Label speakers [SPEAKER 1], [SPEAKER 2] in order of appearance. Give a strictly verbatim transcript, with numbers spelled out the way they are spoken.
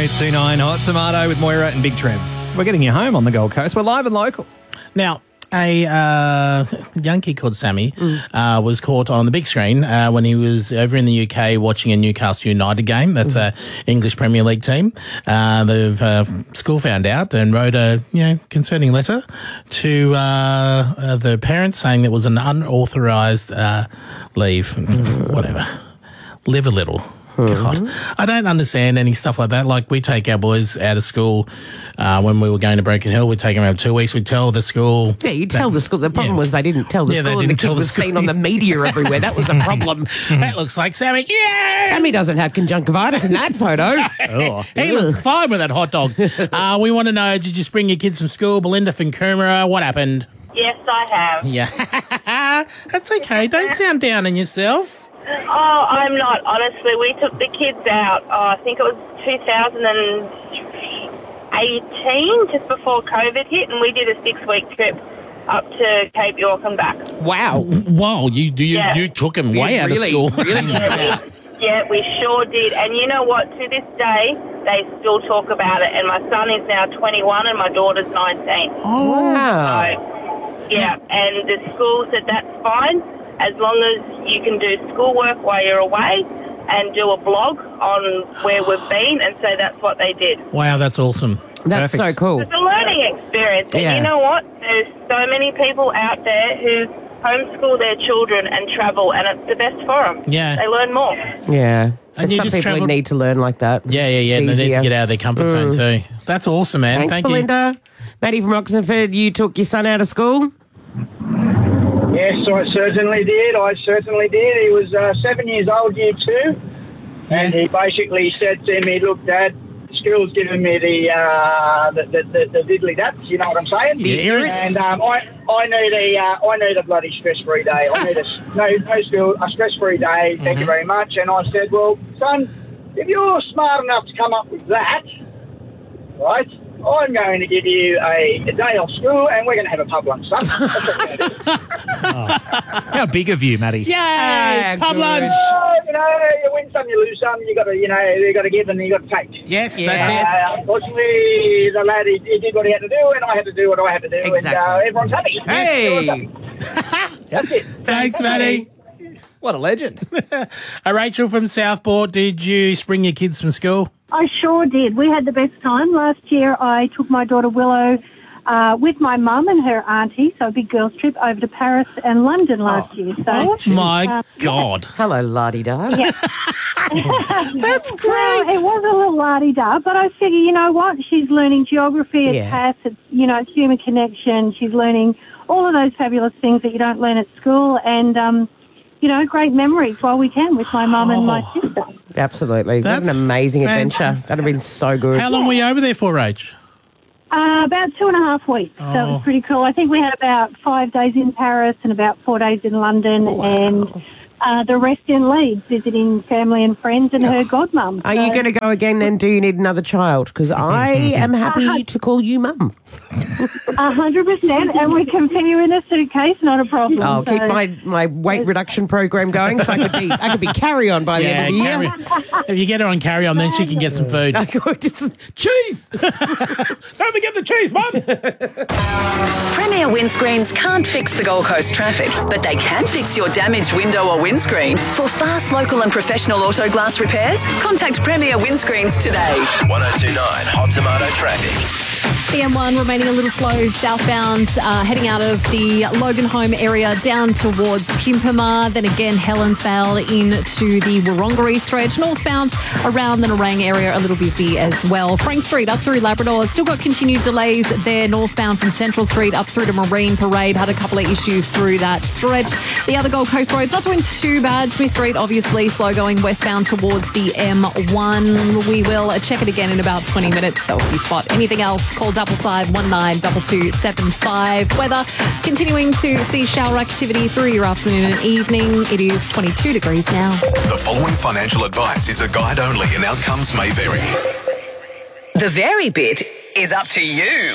[SPEAKER 1] oh two nine Hot Tomato with Moira and Big Trev. We're getting you home on the Gold Coast. We're live and local.
[SPEAKER 2] Now, a uh, young kid called Sammy mm. uh, was caught on the big screen uh, when he was over in the U K watching a Newcastle United game. That's mm. a English Premier League team. Uh, the uh, school found out and wrote a you know concerning letter to uh, uh, the parents saying that it was an unauthorised uh, leave. Mm. Whatever. Live a little. God, I don't understand any stuff like that. Like, we take our boys out of school uh, when we were going to Broken Hill. We'd take them out two weeks. We'd tell the school.
[SPEAKER 3] Yeah, you tell the school. The problem
[SPEAKER 2] yeah.
[SPEAKER 3] was they didn't tell the
[SPEAKER 2] yeah,
[SPEAKER 3] school,
[SPEAKER 2] they
[SPEAKER 3] and the
[SPEAKER 2] didn't
[SPEAKER 3] kid
[SPEAKER 2] tell the
[SPEAKER 3] was
[SPEAKER 2] school.
[SPEAKER 3] seen on the media everywhere. That was the problem.
[SPEAKER 2] That looks like Sammy. Yeah!
[SPEAKER 3] Sammy doesn't have conjunctivitis in that photo.
[SPEAKER 2] Oh. He looks fine with that hot dog. Uh, we want to know, did you bring your kids from school? Belinda from Coomera, what happened?
[SPEAKER 4] Yes, I have.
[SPEAKER 2] Yeah. That's okay. Don't sound down on yourself.
[SPEAKER 4] Oh, I'm not. Honestly, we took the kids out, oh, I think it was two thousand eighteen, just before COVID hit, and we did a six-week trip up to Cape York and back.
[SPEAKER 3] Wow.
[SPEAKER 2] Wow, you you,
[SPEAKER 4] Yeah.
[SPEAKER 2] you took him way
[SPEAKER 3] Yeah,
[SPEAKER 2] out
[SPEAKER 3] really,
[SPEAKER 2] of school.
[SPEAKER 3] Really?
[SPEAKER 4] Yeah, we, yeah, we sure did. And you know what? To this day, they still talk about it. And my son is now twenty-one and my daughter's nineteen.
[SPEAKER 2] Oh.
[SPEAKER 3] Wow.
[SPEAKER 4] So, yeah, and the school said that's fine, as long as you can do schoolwork while you're away and do a blog on where we've been, and so that's what they did.
[SPEAKER 2] Wow, that's awesome.
[SPEAKER 3] That's
[SPEAKER 2] Perfect.
[SPEAKER 3] so cool.
[SPEAKER 4] It's a learning experience, and
[SPEAKER 3] Yeah.
[SPEAKER 4] you know what? There's so many people out there who homeschool their children and travel, and it's the best for them.
[SPEAKER 2] Yeah.
[SPEAKER 4] They learn more.
[SPEAKER 3] Yeah.
[SPEAKER 2] And you
[SPEAKER 3] some
[SPEAKER 2] just
[SPEAKER 3] people
[SPEAKER 2] travelled-
[SPEAKER 3] need to learn like that.
[SPEAKER 2] Yeah, yeah, yeah. They need
[SPEAKER 3] Easier.
[SPEAKER 2] to get out of their comfort zone too. That's awesome, man.
[SPEAKER 3] Thanks,
[SPEAKER 2] Thank you.
[SPEAKER 3] Belinda. Maddie from Oxenford, you took your son out of school?
[SPEAKER 5] Yes, I certainly did. I certainly did. He was uh, seven years old, year two, and he basically said to me, "Look, Dad, the school's giving me the uh, the, the, the, the diddly dats. You know what I'm saying?
[SPEAKER 2] The irrits.
[SPEAKER 5] And um, I I need a uh, I need a bloody stress free day. I need a no no school a stress free day. Thank you very much." And I said, "Well, son, if you're smart enough to come up with that, right? I'm going to give you a, a day off school, and we're going to have a pub lunch, son." That's what we're going to do.
[SPEAKER 1] How big of you, Maddie?
[SPEAKER 2] Yay!
[SPEAKER 3] Ah,
[SPEAKER 2] Pub
[SPEAKER 3] good.
[SPEAKER 2] lunch.
[SPEAKER 5] Oh, you know, you win some, you lose some. You got to, you know, you got to give and you got to take.
[SPEAKER 2] Yes,
[SPEAKER 3] Yeah.
[SPEAKER 2] that's
[SPEAKER 5] Uh, unfortunately, the lad he, he did what he had to do, and I had to do what I had to do, and uh,
[SPEAKER 3] Exactly.
[SPEAKER 5] everyone's happy.
[SPEAKER 3] Hey!
[SPEAKER 5] Everyone's happy. That's it.
[SPEAKER 2] it. Thanks, Maddie.
[SPEAKER 1] What a legend.
[SPEAKER 2] Uh, Rachel from Southport, did you spring your kids from school?
[SPEAKER 6] I sure did. We had the best time. Last year I took my daughter Willow uh, with my mum and her auntie, so a big girls trip, over to Paris and London last year. So,
[SPEAKER 2] Oh, my
[SPEAKER 6] uh,
[SPEAKER 2] God.
[SPEAKER 3] Hello, la-di-da.
[SPEAKER 6] Yeah.
[SPEAKER 2] That's great.
[SPEAKER 6] Well, it was a little la-di-da, but I figure, you know what? She's learning geography at
[SPEAKER 3] Yeah.
[SPEAKER 6] P A S, it's, you know, it's human connection. She's learning all of those fabulous things that you don't learn at school, and, um, you know, great memories while we can with my mum and my sister.
[SPEAKER 3] Absolutely. What an
[SPEAKER 2] That's
[SPEAKER 3] amazing adventure.
[SPEAKER 2] fantastic.
[SPEAKER 3] That'd have been so good.
[SPEAKER 2] How long were you over there for, Rach?
[SPEAKER 6] Uh, about two and a half weeks. So it
[SPEAKER 2] Oh.
[SPEAKER 6] was pretty cool. I think we had about five days in Paris and about four days in London, and uh, the rest in Leeds, visiting family and friends and her godmum.
[SPEAKER 3] Are
[SPEAKER 6] So-
[SPEAKER 3] you going to go again, and do you need another child? Because I am happy to call you mum.
[SPEAKER 6] A hundred percent, and we can fit you in a suitcase, not a problem.
[SPEAKER 3] I'll keep
[SPEAKER 6] So-
[SPEAKER 3] my, my weight reduction program going, so I could be I could be carry on by the end of the
[SPEAKER 2] carry,
[SPEAKER 3] year.
[SPEAKER 2] if you get her on carry on, then she can get some food.
[SPEAKER 3] I could just- cheese.
[SPEAKER 2] Don't forget the cheese, Mum.
[SPEAKER 7] Premier Windscreens can't fix the Gold Coast traffic, but they can fix your damaged window or windscreen. For fast, local and professional auto glass repairs, contact Premier Windscreens today.
[SPEAKER 8] one oh two nine Hot Tomato Traffic.
[SPEAKER 9] The M one remaining a little slow southbound, uh, heading out of the Logan Home area down towards Pimpama, then again Helensvale into the Wurrungery stretch. Northbound around the Nerang area a little busy as well. Frank Street up through Labrador, still got continued delays there. Northbound from Central Street up through to Marine Parade, had a couple of issues through that stretch. The other Gold Coast roads not doing too bad. Smith Street obviously slow going westbound towards the M one. We will check it again in about twenty minutes, so if you spot anything else, call double five one nine double two seven five. Weather continuing to see shower activity through your afternoon and evening. It is twenty-two degrees now.
[SPEAKER 8] The following financial advice is a guide only and outcomes may vary.
[SPEAKER 7] The very bit is up to you.